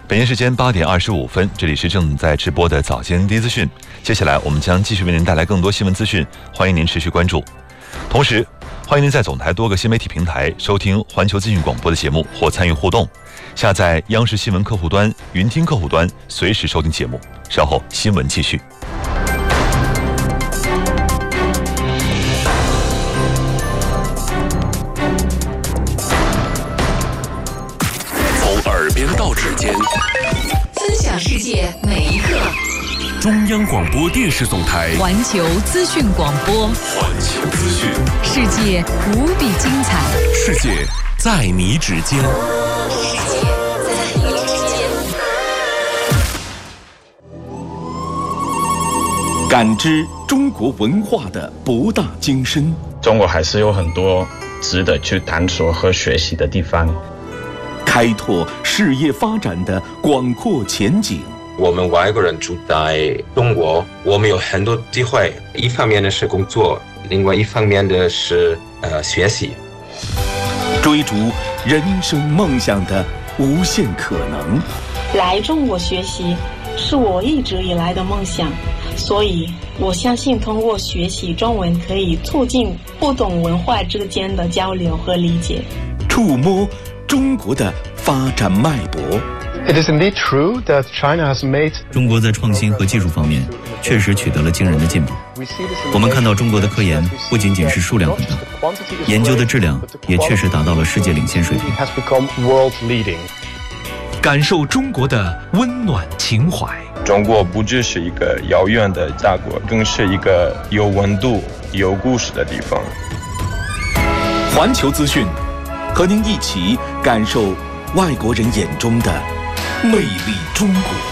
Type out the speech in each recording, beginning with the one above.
北京时间8点25分，这里是正在直播的早间第一资讯。接下来我们将继续为您带来更多新闻资讯，欢迎您持续关注。同时，欢迎您在总台多个新媒体平台收听环球资讯广播的节目或参与互动。下载央视新闻客户端、云听客户端，随时收听节目。稍后新闻继续。 从耳边到指尖， 分享世界每一刻。 中央广播电视总台环球资讯广播， 环球资讯， 世界无比精彩， 世界在你指尖， 世界在你指尖。 感知中国文化的博大精深， 中国还是有很多值得去探索和学习的地方， 开拓事业发展的广阔前景。 我们外国人住在中国，我们有很多机会，一方面的是工作，另外一方面的是学习， 追逐人生梦想的无限可能。 来中国学习是我一直以来的梦想，所以我相信通过学习中文可以促进不同文化之间的交流和理解， 触摸中国的发展脉搏。 It is indeed true that China has made 中国在创新和技术方面确实取得了惊人的进步。我们看到中国的科研不仅仅是数量很大，研究的质量也确实达到了世界领先水平。 感受中国的温暖情怀。 中国不只是一个遥远的大国，更是一个有温度、有故事的地方。 环球资讯，和您一起感受外国人眼中的魅力中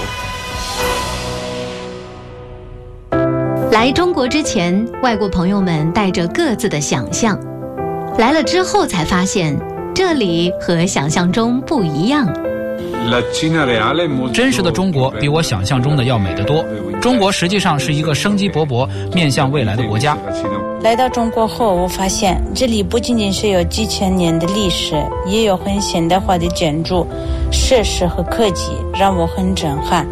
国。 来中国之前，外国朋友们带着各自的想象，来了之后才发现，这里和想象中不一样。 真实的中国比我想象中的要美得多。中国实际上是一个生机勃勃、面向未来的国家。 来到中国后，我发现这里不仅仅是有几千年的历史，也有很现代化的建筑、设施和科技，让我很震撼。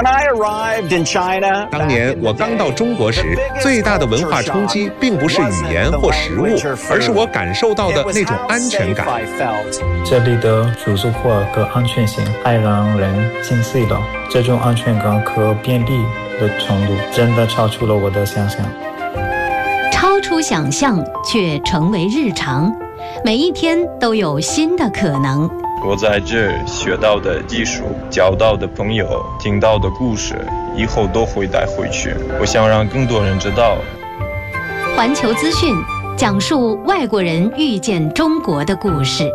当年我刚到中国时，最大的文化冲击并不是语言或食物，而是我感受到的那种安全感。 这里的住宿化和安全性太让人惊喜了，这种安全感和便利的程度真的超出了我的想象。 超出想象却成为日常，每一天都有新的可能。 我在这学到的技术、交到的朋友、听到的故事，以后都会带回去。我想让更多人知道。 环球资讯讲述外国人遇见中国的故事。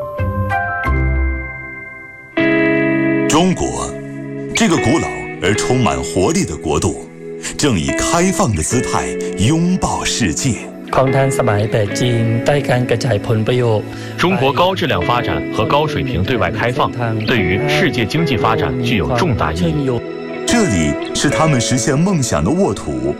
中国，这个古老而充满活力的国度，正以开放的姿态拥抱世界。 中国高质量发展和高水平对外开放，对于世界经济发展具有重大意义。 这里是他们实现梦想的沃土。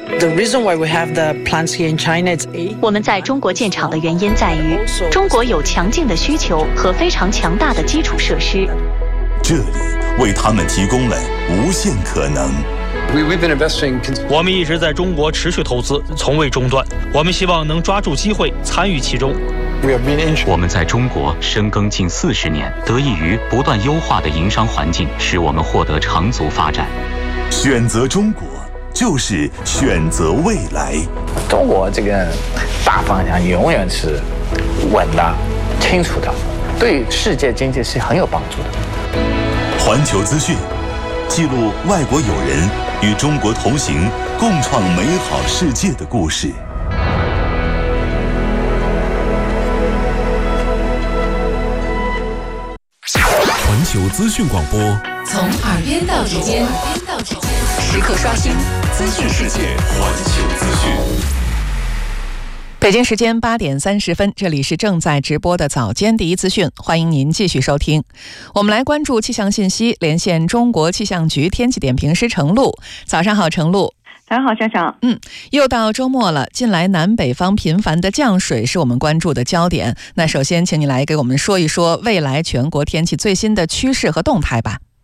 我们在中国建厂的原因在于，中国有强劲的需求和非常强大的基础设施。 这里为他们提供了无限可能。 我们一直在中国持续投资，从未中断。我们希望能抓住机会，参与其中。 我们在中国深耕近40年，得益于不断优化的营商环境，使我们获得长足发展。 选择中国，就是选择未来。 中国这个大方向永远是稳的、清楚的，对世界经济是很有帮助的。 环球资讯记录外国友人与中国同行，共创美好世界的故事。 环球资讯广播， 从耳边到指尖，时刻刷新资讯世界。 环球资讯。 北京时间8点30分，这里是正在直播的早间第一资讯，欢迎您继续收听。我们来关注气象信息，连线中国气象局天气点评师程璐。早上好，程璐。 早上好，小小。 又到周末了，近来南北方频繁的降水是我们关注的焦点。那首先，请你来给我们说一说未来全国天气最新的趋势和动态吧。 好。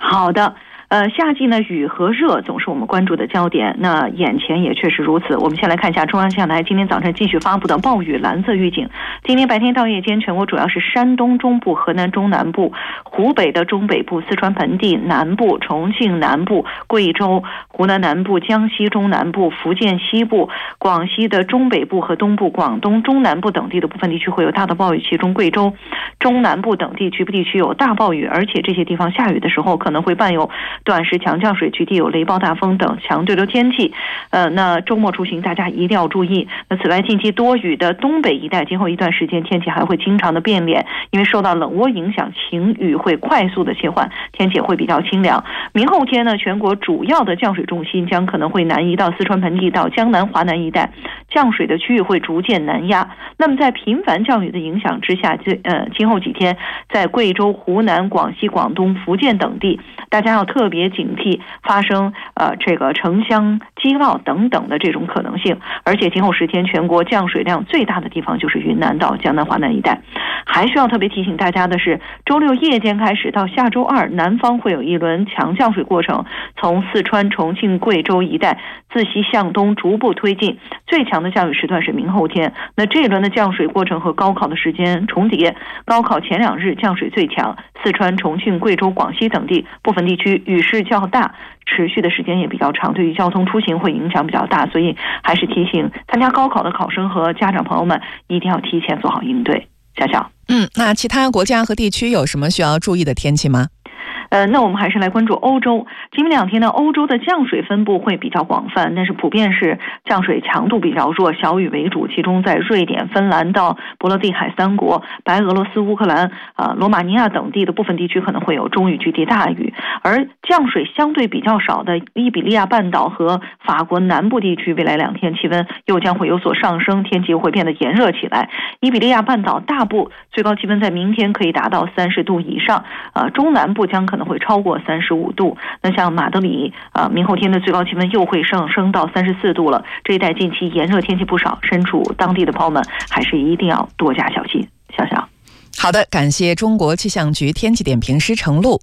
好的。夏季呢，雨和热总是我们关注的焦点。那眼前也确实如此。我们先来看一下中央气象台今天早晨继续发布的暴雨蓝色预警。今天白天到夜间，全国主要是山东中部、河南中南部、湖北的中北部、四川盆地南部、重庆南部、贵州、湖南南部、江西中南部、福建西部、广西的中北部和东部、广东中南部等地的部分地区会有大的暴雨，其中贵州中南部等地局部地区有大暴雨，而且这些地方下雨的时候可能会伴有短时强降水，局地有雷暴大风等强对流天气。那周末出行大家一定要注意。那此外，近期多雨的东北一带今后一段时间天气还会经常的变脸，因为受到冷涡影响，晴雨会快速的切换，天气会比较清凉。明后天呢，全国主要的降水重心将可能会南移到四川盆地到江南华南一带，降水的区域会逐渐南压。那么在频繁降雨的影响之下，今后几天在贵州、湖南、广西、广东、福建等地，大家要特别警惕发生这个城乡积涝等等的这种可能性。而且今后10天全国降水量最大的地方就是云南到江南华南一带。还需要特别提醒大家的是，周六夜间开始到下周2，南方会有一轮强降水过程，从四川、重庆、贵州一带自西向东逐步推进，最强的降雨时段是明后天。那这一轮的降水过程和高考的时间重叠，高考前2日降水最强，四川、重庆、贵州、广西等地部分地区雨势较大，持续的时间也比较长，对于交通出行会影响比较大，所以还是提醒参加高考的考生和家长朋友们一定要提前做好应对。小小， 那其他国家和地区有什么需要注意的天气吗？ 那我们还是来关注欧洲。今明2天呢，欧洲的降水分布会比较广泛，但是普遍是降水强度比较弱，小雨为主。其中在瑞典、芬兰到波罗的海3国、白俄罗斯、乌克兰、罗马尼亚等地的部分地区可能会有中雨局地大雨，而降水相对比较少的伊比利亚半岛和法国南部地区，未来2天气温又将会有所上升，天气又会变得炎热起来。伊比利亚半岛大部最高气温在明天可以达到30度以上，中南部将可能会超过35度。那像马德里明后天的最高气温又会上升到34度了。这一带近期炎热天气不少，身处当地的朋友们还是一定要多加小心。小小， 好的，感谢中国气象局天气点评师程璐。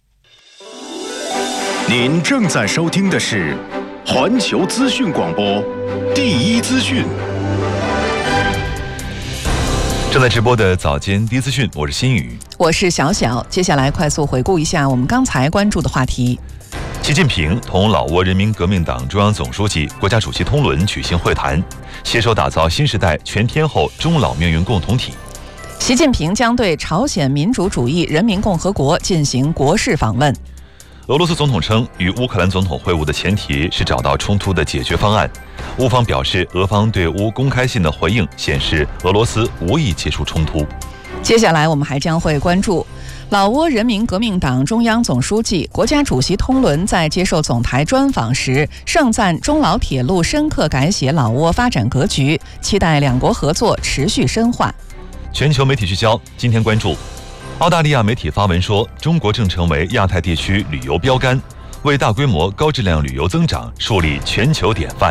您正在收听的是环球资讯广播第一资讯。 正在直播的早间第一资讯，我是新宇， 我是小小。接下来快速回顾一下我们刚才关注的话题。 习近平同老挝人民革命党中央总书记、国家主席通伦举行会谈，携手打造新时代全天候中老命运共同体。 习近平将对朝鲜民主主义人民共和国进行国事访问。 俄罗斯总统称，与乌克兰总统会晤的前提是找到冲突的解决方案。乌方表示，俄方对乌公开信的回应显示俄罗斯无意结束冲突。 接下来我们还将会关注老挝人民革命党中央总书记、国家主席通伦在接受总台专访时，盛赞中老铁路深刻改写老挝发展格局，期待两国合作持续深化。 全球媒体聚焦，今天关注澳大利亚媒体发文说，中国正成为亚太地区旅游标杆，为大规模高质量旅游增长树立全球典范。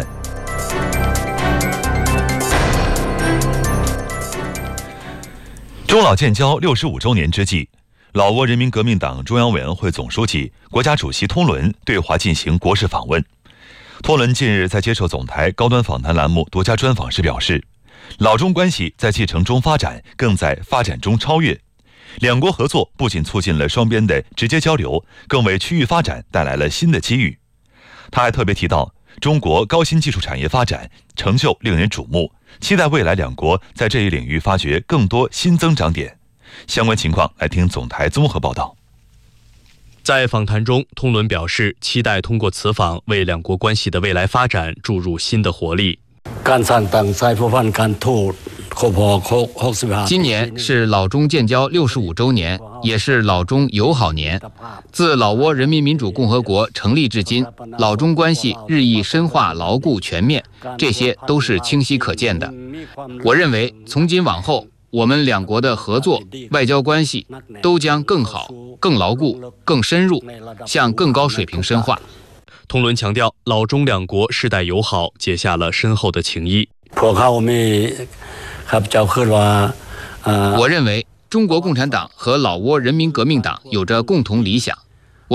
中老建交65周年之际，老挝人民革命党中央委员会总书记、国家主席通伦对华进行国事访问。通伦近日在接受总台高端访谈栏目独家专访时表示，老中关系在继承中发展，更在发展中超越。两国合作不仅促进了双边的直接交流，更为区域发展带来了新的机遇。他还特别提到，中国高新技术产业发展成就令人瞩目，期待未来两国在这一领域发掘更多新增长点。相关情况来听总台综合报道。 在访谈中，通伦表示，期待通过此访为两国关系的未来发展注入新的活力。 今年是老中建交65周年，也是老中友好年。自老挝人民民主共和国成立至今，老中关系日益深化牢固全面，这些都是清晰可见的。我认为，从今往后，我们两国的合作、外交关系都将更好、更牢固、更深入，向更高水平深化。 通伦强调，老中两国世代友好，结下了深厚的情谊。 我认为，中国共产党和老挝人民革命党有着共同理想，